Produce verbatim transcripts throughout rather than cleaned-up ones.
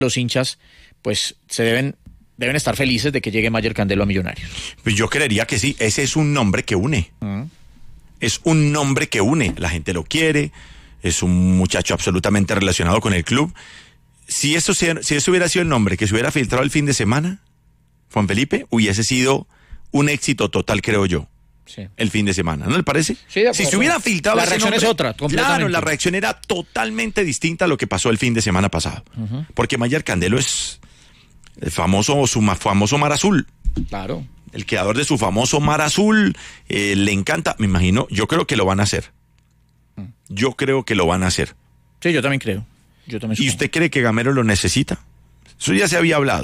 los hinchas pues se deben deben estar felices de que llegue Mayer Candelo a Millonarios. Pues yo creería que sí, ese es un nombre que une. Uh-huh. Es un nombre que une, la gente lo quiere, es un muchacho absolutamente relacionado con el club. Si eso, si eso hubiera sido el nombre que se hubiera filtrado el fin de semana, Juan Felipe, hubiese sido un éxito total, creo yo. Sí. El fin de semana, ¿no le parece? Sí, si se hubiera filtrado la ese reacción nombre, es otra, claro, la reacción era totalmente distinta a lo que pasó el fin de semana pasado. Uh-huh. Porque Mayer Candelo es el famoso, su famoso mar azul. Claro. El creador de su famoso mar azul, eh, le encanta, me imagino, yo creo que lo van a hacer. Yo creo que lo van a hacer. Sí, yo también creo. Yo también ¿Y usted cree que Gamero lo necesita? Eso ya se había hablado.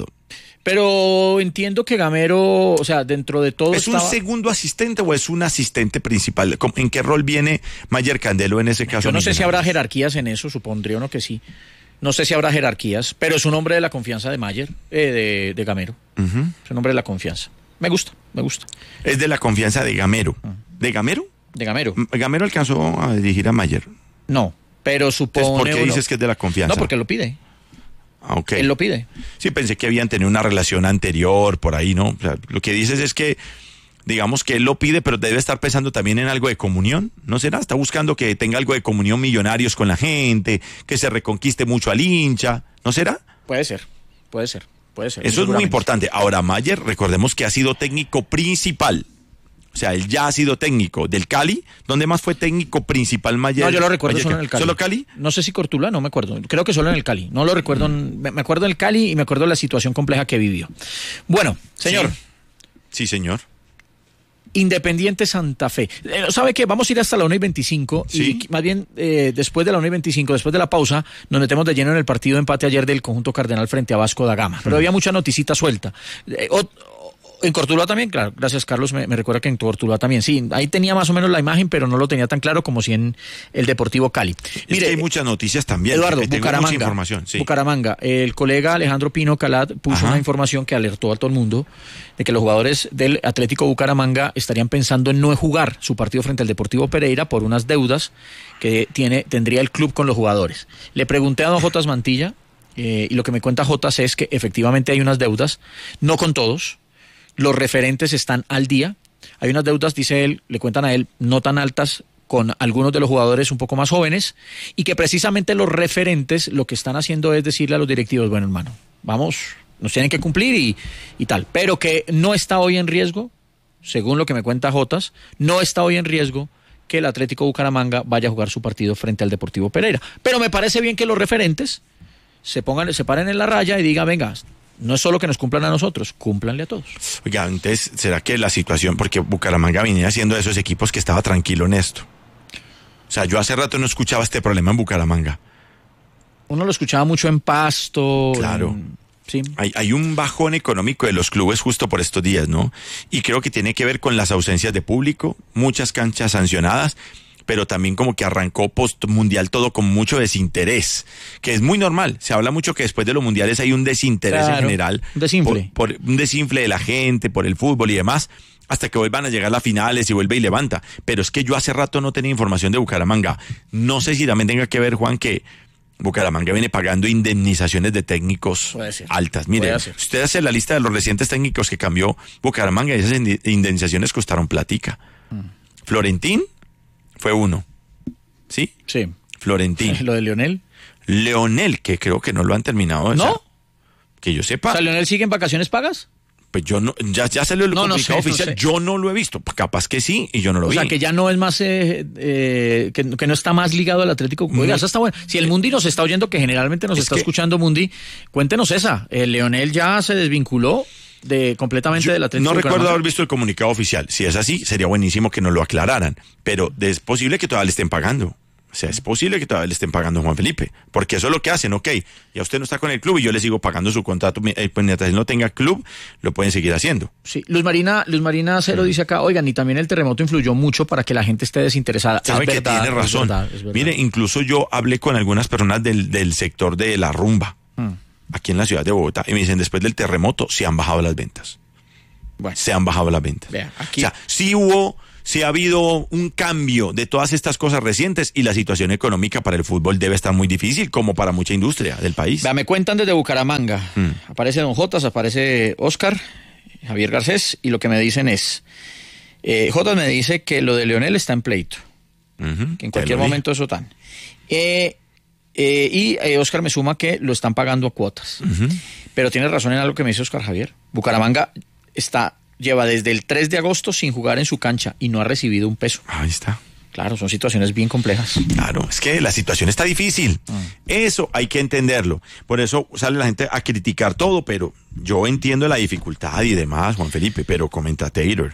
Pero entiendo que Gamero, o sea, dentro de todo... ¿Es estaba... un segundo asistente o es un asistente principal? ¿En qué rol viene Mayer Candelo en ese caso? Yo no sé si habrá jerarquías en eso, supondría uno que sí. No sé si habrá jerarquías, pero es un hombre de la confianza de Mayer, eh, de, de Gamero. Uh-huh. Es un hombre de la confianza. Me gusta, me gusta. Es de la confianza de Gamero. Uh-huh. ¿De Gamero? De Gamero. ¿Gamero alcanzó a dirigir a Mayer? No, pero supone... ¿Por qué uno... dices que es de la confianza? No, porque lo pide. Ah, ok. Él lo pide. Sí, pensé que habían tenido una relación anterior por ahí, ¿no? O sea, lo que dices es que, digamos que él lo pide, pero debe estar pensando también en algo de comunión, ¿no será? Está buscando que tenga algo de comunión Millonarios con la gente, que se reconquiste mucho al hincha, ¿no será? Puede ser, puede ser, puede ser. Eso es muy importante. Ahora, Mayer, recordemos que ha sido técnico principal. O sea, él ya ha sido técnico del Cali. ¿Dónde más fue técnico principal Mayer? No, yo lo recuerdo Mayer, solo en el Cali. ¿Solo Cali? No sé si Cortula, no me acuerdo. Creo que solo en el Cali. No lo recuerdo. Mm. Me acuerdo del Cali y me acuerdo de la situación compleja que vivió. Bueno, señor. Sí, sí señor. Independiente Santa Fe. Eh, ¿Sabe qué? Vamos a ir hasta la una y veinticinco. ¿Sí? Y más bien, eh, después de la una y veinticinco, después de la pausa, nos metemos de lleno en el partido de empate ayer del conjunto Cardenal frente a Vasco da Gama. Pero mm. había mucha noticita suelta. Eh, o, En Cortuluá también, claro, gracias Carlos, me, me recuerda que en Cortuluá también, sí, ahí tenía más o menos la imagen, pero no lo tenía tan claro como si en el Deportivo Cali. Mire, es que hay muchas noticias también. Eduardo, tengo Bucaramanga, mucha información, sí. Bucaramanga, el colega Alejandro Pino Calat puso Ajá. una información que alertó a todo el mundo de que los jugadores del Atlético Bucaramanga estarían pensando en no jugar su partido frente al Deportivo Pereira por unas deudas que tiene tendría el club con los jugadores. Le pregunté a don Jotas Mantilla, eh, y lo que me cuenta Jotas es que efectivamente hay unas deudas, no con todos. Los referentes están al día. Hay unas deudas, dice él, le cuentan a él, no tan altas con algunos de los jugadores un poco más jóvenes y que precisamente los referentes lo que están haciendo es decirle a los directivos, bueno hermano, vamos, nos tienen que cumplir y, y tal. Pero que no está hoy en riesgo, según lo que me cuenta Jotas, no está hoy en riesgo que el Atlético Bucaramanga vaya a jugar su partido frente al Deportivo Pereira. Pero me parece bien que los referentes se pongan, se paren en la raya y digan, venga, no es solo que nos cumplan a nosotros, cúmplanle a todos. Oiga, entonces, ¿será que la situación, porque Bucaramanga venía siendo de esos equipos que estaba tranquilo en esto? O sea, yo hace rato no escuchaba este problema en Bucaramanga. Uno lo escuchaba mucho en Pasto. Claro. En... Sí. Hay, hay un bajón económico de los clubes justo por estos días, ¿no? Y creo que tiene que ver con las ausencias de público, muchas canchas sancionadas, pero también como que arrancó post-mundial todo con mucho desinterés, que es muy normal. Se habla mucho que después de los mundiales hay un desinterés claro, en general. Un desinfle. Por, por un desinfle de la gente, por el fútbol y demás, hasta que vuelvan a llegar las finales y vuelve y levanta. Pero es que yo hace rato no tenía información de Bucaramanga. No sé si también tenga que ver, Juan, que Bucaramanga viene pagando indemnizaciones de técnicos altas. Mire, usted hace la lista de los recientes técnicos que cambió Bucaramanga y esas indemnizaciones costaron platica. Mm. Florentín fue uno, ¿sí? Sí. Florentín. ¿Lo de Leonel? Leonel, que creo que no lo han terminado. ¿No? O sea, que yo sepa. O sea, ¿Leonel sigue en vacaciones pagas? Pues yo no, ya, ya salió el no, comunicado no sé, oficial, no sé. Yo no lo he visto, capaz que sí, y yo no lo o vi. O sea, que ya no es más, eh, eh, que, que no está más ligado al Atlético. Oiga, eso está bueno. Si el Mundi nos está oyendo, que generalmente nos es está que... escuchando Mundi, cuéntenos esa. El Leonel ya se desvinculó de completamente yo del Atlético. No recuerdo haber visto el comunicado oficial. Si es así, sería buenísimo que nos lo aclararan, pero es posible que todavía le estén pagando. O sea, es posible que todavía le estén pagando a Juan Felipe, porque eso es lo que hacen, ok, ya usted no está con el club y yo le sigo pagando su contrato, eh, pues mientras él no tenga club, lo pueden seguir haciendo. Sí, Luz Marina, Luz Marina Cero sí. dice acá, oigan, y también el terremoto influyó mucho para que la gente esté desinteresada. Sabe es que verdad, tiene razón. Es verdad, es verdad. Mire, incluso yo hablé con algunas personas del, del sector de la rumba, hmm. aquí en la ciudad de Bogotá, y me dicen, después del terremoto se han bajado las ventas. Bueno. Se han bajado las ventas. Vea, aquí... O sea, sí hubo... sí ha habido un cambio de todas estas cosas recientes y la situación económica para el fútbol debe estar muy difícil, como para mucha industria del país. Me cuentan desde Bucaramanga. Mm. Aparece Don Jotas, aparece Oscar, Javier Garcés, y lo que me dicen es, eh, Jotas me dice que lo de Leonel está en pleito, uh-huh, que en cualquier momento eso tan. Eh, eh, y eh, Oscar me suma que lo están pagando a cuotas. Uh-huh. Pero tiene razón en algo que me dice Oscar Javier. Bucaramanga está... lleva desde el tres de agosto sin jugar en su cancha y no ha recibido un peso. Ahí está. Claro, son situaciones bien complejas. Claro, es que la situación está difícil. Mm. Eso hay que entenderlo. Por eso sale la gente a criticar todo, pero yo entiendo la dificultad y demás, Juan Felipe, pero comenta Taylor.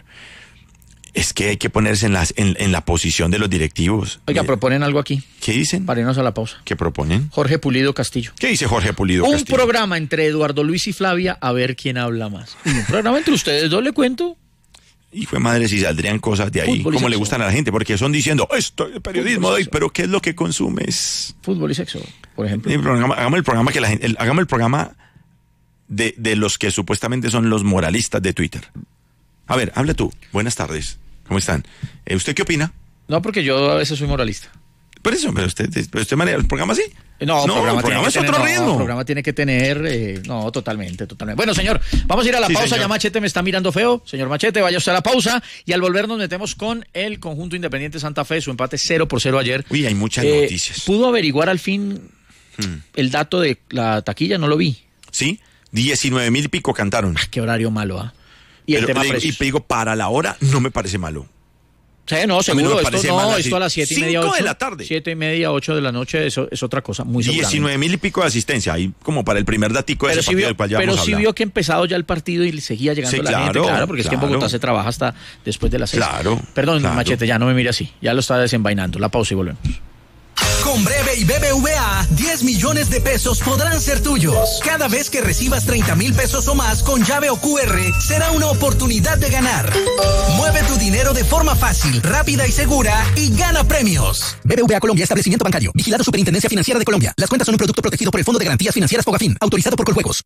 Es que hay que ponerse en, las, en, en la posición de los directivos. Oiga, eh, proponen algo aquí. ¿Qué dicen? Para irnos a la pausa. ¿Qué proponen? Jorge Pulido Castillo. ¿Qué dice Jorge Pulido un Castillo? Un programa entre Eduardo Luis y Flavia, a ver quién habla más. Y un programa entre ustedes dos, le cuento. Hijo de madre, si saldrían cosas de ahí, como le gustan a la gente, porque son diciendo, esto es periodismo, doy, pero ¿qué es lo que consumes? Fútbol y sexo, por ejemplo. El programa, hagamos el programa que la gente, el, hagamos el programa de, de los que supuestamente son los moralistas de Twitter. A ver, hable tú. Buenas tardes. ¿Cómo están? Eh, ¿Usted qué opina? No, porque yo a veces soy moralista. Por eso, pero usted, pero usted maneja el programa así. No, no programa el programa es tener, otro no, ritmo. El programa tiene que tener, eh, no, totalmente, totalmente. Bueno, señor, vamos a ir a la sí, pausa. Señor. Ya Machete me está mirando feo. Señor Machete, vaya usted a la pausa. Y al volver nos metemos con el conjunto Independiente Santa Fe, su empate cero por cero ayer. Uy, hay muchas eh, noticias. ¿Pudo averiguar al fin hmm. el dato de la taquilla? No lo vi. Sí, diecinueve mil y pico cantaron. Ah, qué horario malo, ¿ah? ¿eh? Y Pero el tema le, precios. Y digo, para la hora no me parece malo. Sí, no, seguro, no esto, no, esto a las siete y media, ocho. de la tarde. Siete y media, ocho de la noche, eso es otra cosa, muy seguramente. diecinueve mil y pico de asistencia, ahí como para el primer datico de pero ese sí partido vio, del cual ya Pero vamos a sí hablar. vio que ha empezado ya el partido y seguía llegando sí, la claro, gente, claro, porque claro. es que en Bogotá se trabaja hasta después de las seis. Claro. Perdón, claro. Machete, ya no me mire así, ya lo está desenvainando. La pausa y volvemos. Con Breve y B B V A, diez millones de pesos podrán ser tuyos. Cada vez que recibas treinta mil pesos o más con llave o cu erre, será una oportunidad de ganar. Mueve tu dinero de forma fácil, rápida y segura y gana premios. B B V A Colombia, establecimiento bancario. Vigilado Superintendencia Financiera de Colombia. Las cuentas son un producto protegido por el Fondo de Garantías Financieras Fogafín, autorizado por Coljuegos.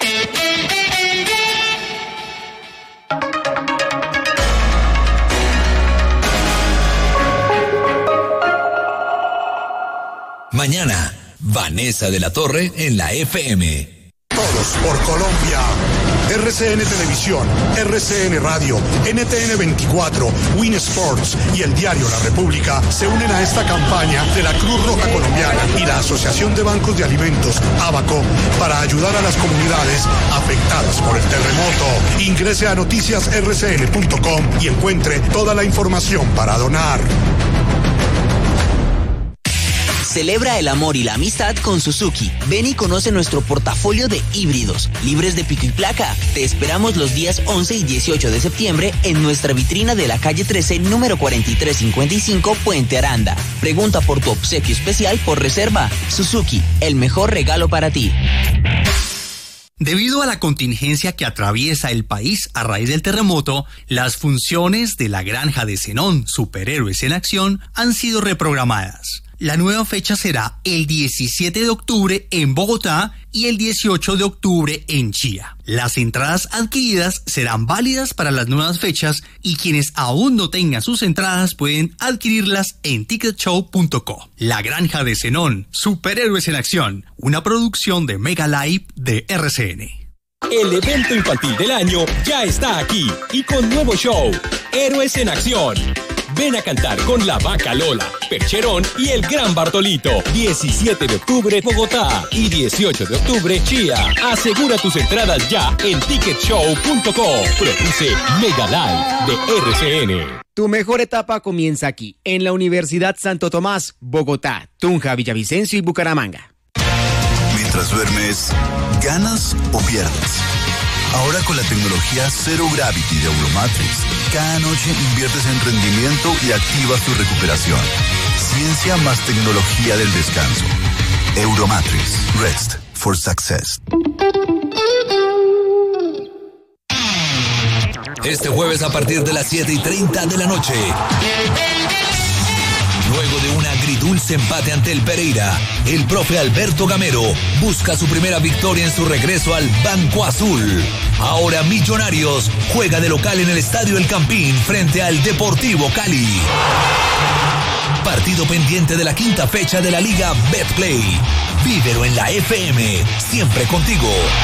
Mañana, Vanessa de la Torre en la F M. Todos por Colombia. R C N Televisión, R C N Radio, N T N veinticuatro, Win Sports y el diario La República se unen a esta campaña de la Cruz Roja Colombiana y la Asociación de Bancos de Alimentos, ABACO, para ayudar a las comunidades afectadas por el terremoto. Ingrese a noticias erre ce ene punto com y encuentre toda la información para donar. Celebra el amor y la amistad con Suzuki. Ven y conoce nuestro portafolio de híbridos, libres de pico y placa. Te esperamos los días once y dieciocho de septiembre en nuestra vitrina de la calle trece, número cuarenta y tres cincuenta y cinco, Puente Aranda. Pregunta por tu obsequio especial por reserva. Suzuki, el mejor regalo para ti. Debido a la contingencia que atraviesa el país a raíz del terremoto, las funciones de la Granja de Zenón, Superhéroes en Acción, han sido reprogramadas. La nueva fecha será el diecisiete de octubre en Bogotá y el dieciocho de octubre en Chía. Las entradas adquiridas serán válidas para las nuevas fechas y quienes aún no tengan sus entradas pueden adquirirlas en ticket show punto co. La Granja de Zenón, Superhéroes en Acción, una producción de Mega Live de R C N. El evento infantil del año ya está aquí y con nuevo show, Héroes en Acción. Ven a cantar con la Vaca Lola, Percherón y el Gran Bartolito. diecisiete de octubre, Bogotá. Y dieciocho de octubre, Chía. Asegura tus entradas ya en ticket show punto co. Produce Mega Live de R C N. Tu mejor etapa comienza aquí, en la Universidad Santo Tomás, Bogotá, Tunja, Villavicencio y Bucaramanga. Mientras duermes, ¿ganas o pierdes? Ahora con la tecnología Zero Gravity de Euromatrix, cada noche inviertes en rendimiento y activas tu recuperación. Ciencia más tecnología del descanso. Euromatrix. Rest for Success. Este jueves a partir de las siete y treinta de la noche. Luego de un agridulce empate ante el Pereira, el profe Alberto Gamero busca su primera victoria en su regreso al Banco Azul. Ahora Millonarios juega de local en el Estadio El Campín frente al Deportivo Cali. Partido pendiente de la quinta fecha de la Liga Betplay. Vívelo en la F M, siempre contigo.